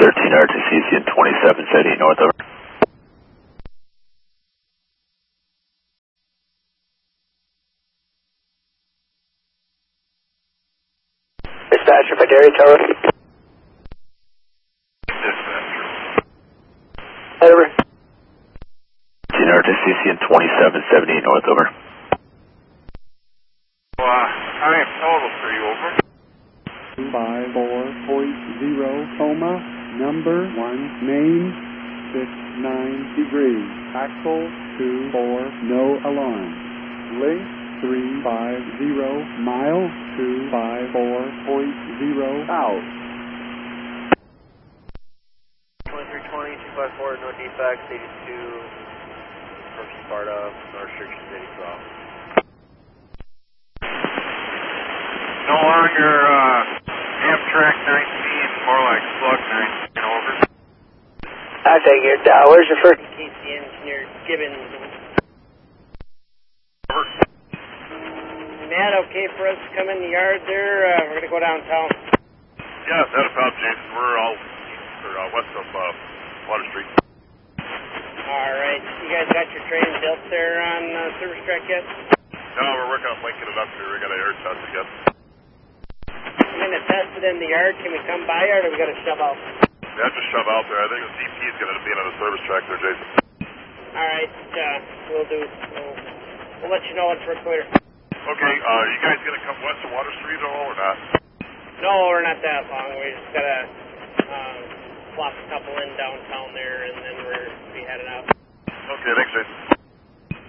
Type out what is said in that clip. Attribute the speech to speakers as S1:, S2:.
S1: 13 RTCC and 2770 north over.
S2: Dispatcher for Dairy Tower.
S3: Dispatcher.
S2: Over.
S1: 13 RTCC and 2770 north over.
S3: I am total for you, over.
S4: 54.0 Coma, number 1, main, 69 degrees, axle 24, no alarm, link 350, mile 254.0 out.
S2: 2320, 254, no defects, 82, from Sparta, no restrictions, 82
S3: No longer Amtrak 19, more like Slug 19, over.
S2: I take it. Where's your first? KC Engineer Gibbons.
S3: Over.
S2: Matt, okay for us to come in the yard there? We're going to go downtown.
S3: Yes, that about Jason. We're all east or west of Water Street.
S2: All right. You guys got your train built there on service track yet?
S3: No, we're working on linking it up here. We got a air test to get.
S2: I'm going to test it in the yard. Can we come by, or do we got to shove out?
S3: Yeah, just shove out there. I think the DP is going to be on the service track there, Jason.
S2: All right. We'll do. We'll let you know once we're clear.
S3: Okay, you guys going to come west of Water Street at all or not?
S2: No, we're not that long. We just got to flop a couple in downtown there, and then we'll be heading out.
S3: Okay, thanks, Jason.